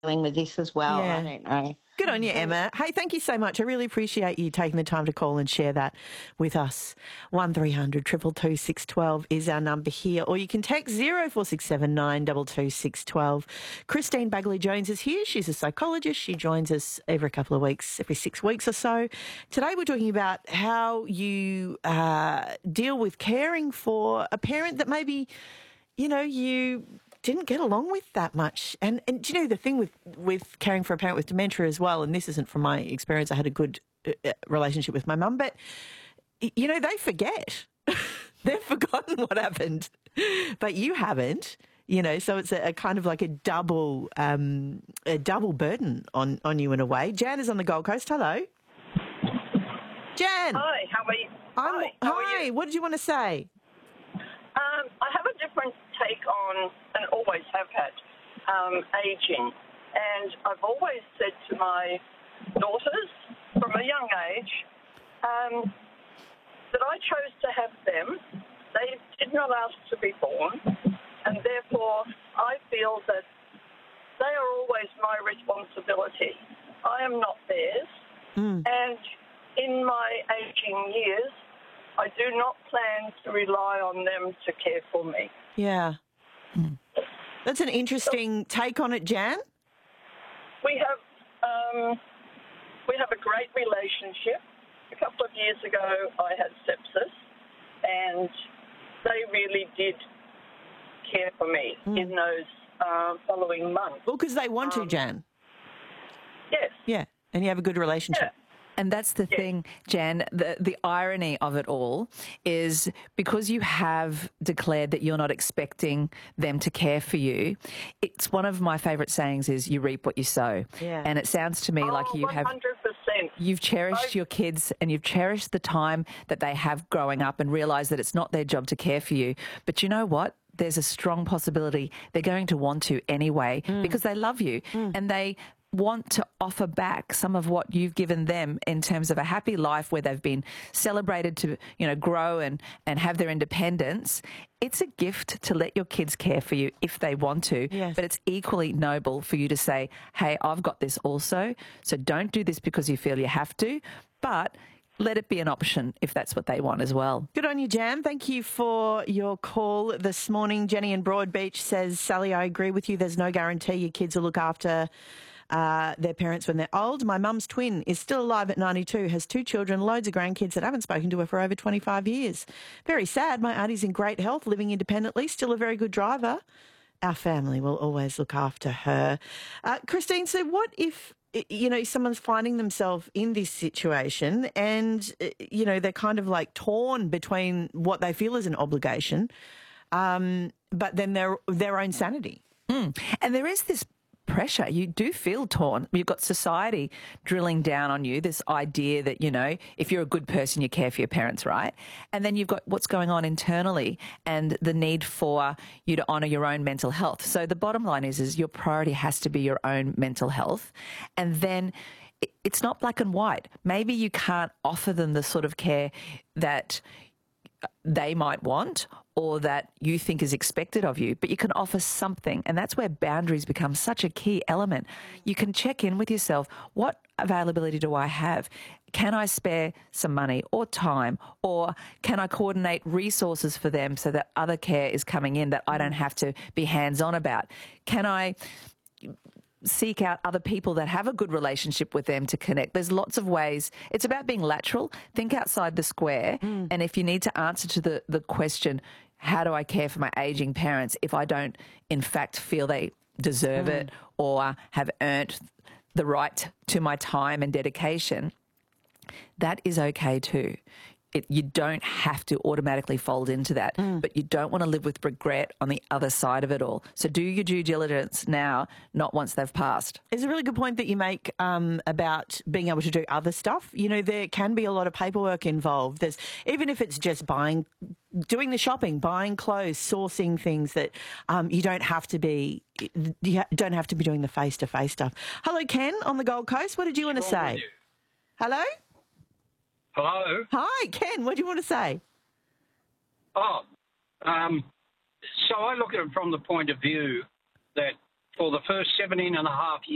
dealing with this as well. Yeah. I don't know. Good on you, Emma. Hey, thank you so much. I really appreciate you taking the time to call and share that with us. 1300 222 612 is our number here, or you can text 0467 922 612. Christine Bagley-Jones is here. She's a psychologist. She joins us every couple of weeks, every 6 weeks or so. Today we're talking about how you deal with caring for a parent that maybe, you didn't get along with that much. And do you know the thing with caring for a parent with dementia as well, and this isn't from my experience, I had a good relationship with my mum, but, they forget. They've forgotten what happened, but you haven't, so it's a kind of like a double burden on you in a way. Jan is on the Gold Coast. Hello. Jan. Hi, how are you? Hi, what did you want to say? I have a different take on, and always have had, ageing. And I've always said to my daughters from a young age that I chose to have them. They did not ask to be born, and therefore I feel that they are always my responsibility. I am not theirs. And in my aging years, I do not plan to rely on them to care for me. Yeah. That's an interesting take on it, Jan. We have a great relationship. A couple of years ago, I had sepsis, and they really did care for me in those following months. Well, because they want to, Jan. Yes. Yeah, and you have a good relationship. Yeah. And that's the thing, Jan, the irony of it all is because you have declared that you're not expecting them to care for you, it's one of my favourite sayings is you reap what you sow. Yeah. And it sounds to me like you 100%. you've cherished your kids and you've cherished the time that they have growing up and realised that it's not their job to care for you. But you know what? There's a strong possibility they're going to want to anyway because they love you and they want to offer back some of what you've given them in terms of a happy life where they've been celebrated to, grow and have their independence. It's a gift to let your kids care for you if they want to, yes. But it's equally noble for you to say, hey, I've got this also, so don't do this because you feel you have to, but let it be an option if that's what they want as well. Good on you, Jan. Thank you for your call this morning. Jenny in Broadbeach says, Sally, I agree with you. There's no guarantee your kids will look after their parents when they're old. My mum's twin is still alive at 92, has 2 children, loads of grandkids that haven't spoken to her for over 25 years. Very sad. My auntie's in great health, living independently, still a very good driver. Our family will always look after her. Christine, so what if, someone's finding themselves in this situation and, they're kind of like torn between what they feel is an obligation, but then their own sanity? And there is this pressure. You do feel torn. You've got society drilling down on you, this idea that, if you're a good person, you care for your parents, right? And then you've got what's going on internally and the need for you to honour your own mental health. So the bottom line is your priority has to be your own mental health. And then it's not black and white. Maybe you can't offer them the sort of care that they might want or that you think is expected of you, but you can offer something. And that's where boundaries become such a key element. You can check in with yourself. What availability do I have? Can I spare some money or time? Or can I coordinate resources for them so that other care is coming in that I don't have to be hands-on about? Can I seek out other people that have a good relationship with them to connect? There's lots of ways. It's about being lateral. Think outside the square. And if you need to answer to the question, how do I care for my ageing parents if I don't, in fact, feel they deserve it or have earned the right to my time and dedication, that is okay too. You don't have to automatically fold into that, but you don't want to live with regret on the other side of it all. So do your due diligence now, not once they've passed. It's a really good point that you make about being able to do other stuff. There can be a lot of paperwork involved. Even if it's just doing the shopping, buying clothes, sourcing things that you don't have to be doing the face-to-face stuff. Hello, Ken on the Gold Coast. What did you want to say? Hello? Hello? Hi, Ken. What do you want to say? So I look at it from the point of view that for the first 17 and a half years